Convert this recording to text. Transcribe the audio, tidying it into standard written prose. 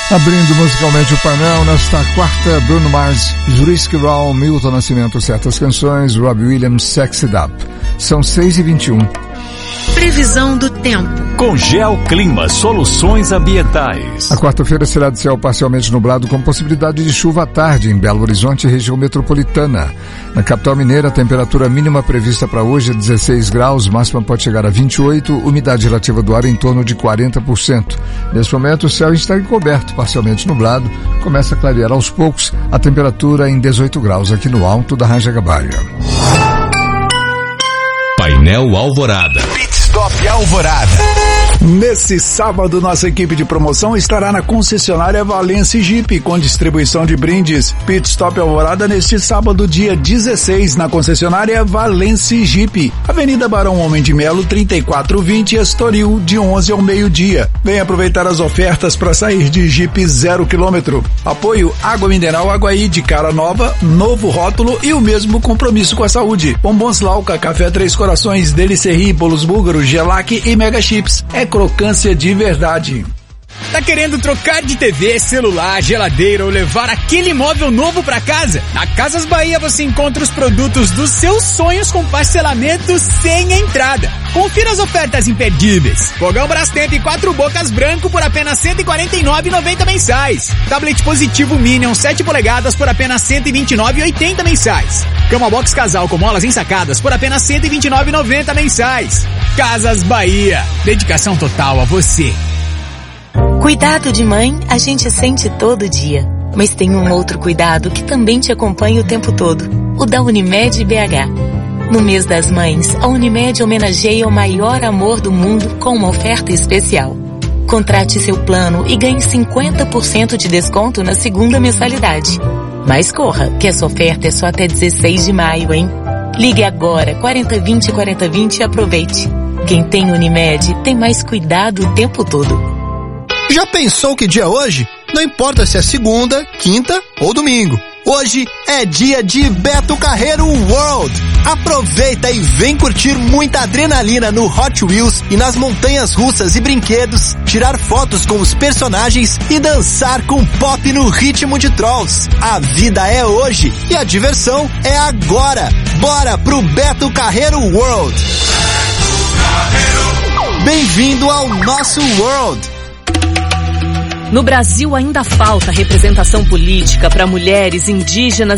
Abrindo musicalmente o painel, nesta quarta, Bruno Mars, Jurisky Raw, Milton Nascimento, Certas Canções, Robbie Williams, Sex It Up. São 6h21. Previsão do tempo. Com Geoclima Soluções Ambientais. A quarta-feira será de céu parcialmente nublado com possibilidade de chuva à tarde em Belo Horizonte e região metropolitana. Na capital mineira, a temperatura mínima prevista para hoje é 16 graus, máxima pode chegar a 28, umidade relativa do ar em torno de 40%. Nesse momento, o céu está encoberto, parcialmente nublado, começa a clarear aos poucos, a temperatura em 18 graus aqui no alto da Ranjagabaia. Painel Alvorada. Pitstop Alvorada. Nesse sábado, nossa equipe de promoção estará na concessionária Valence Jeep com distribuição de brindes. Pitstop Alvorada neste sábado, dia 16, na concessionária Valence Jeep. Avenida Barão Homem de Melo, 3420, Estoril, de 11 ao meio-dia. Venha aproveitar as ofertas para sair de Jeep 0 km. Apoio Água Mineral Aguaí de cara nova, novo rótulo e o mesmo compromisso com a saúde. Bombons Lauca, Café Três Corações, Delicerri, Bolos Búlgaros, Gelac e Mega Chips. É crocância de verdade. Tá querendo trocar de TV, celular, geladeira ou levar aquele móvel novo pra casa? Na Casas Bahia você encontra os produtos dos seus sonhos com parcelamento sem entrada. Confira as ofertas imperdíveis. Fogão Brastemp 4 bocas branco por apenas R$ 149,90 mensais. Tablet Positivo Minion 7 polegadas por apenas R$ 129,80 mensais. Cama Box Casal com molas ensacadas por apenas R$ 129,90 mensais. Casas Bahia. Dedicação total a você. Cuidado de mãe a gente sente todo dia, mas tem um outro cuidado que também te acompanha o tempo todo, o da Unimed BH. No mês das mães, a Unimed homenageia o maior amor do mundo com uma oferta especial. Contrate seu plano e ganhe 50% de desconto na segunda mensalidade. Mas corra, que essa oferta é só até 16 de maio, hein? Ligue agora, 4020 4020 e aproveite. Quem tem Unimed tem mais cuidado o tempo todo. Já pensou que dia é hoje? Não importa se é segunda, quinta ou domingo. Hoje é dia de Beto Carreiro World. Aproveita e vem curtir muita adrenalina no Hot Wheels e nas montanhas russas e brinquedos, tirar fotos com os personagens e dançar com pop no ritmo de Trolls. A vida é hoje e a diversão é agora. Bora pro Beto Carreiro World. Bem-vindo ao nosso World. No Brasil ainda falta representação política para mulheres, indígenas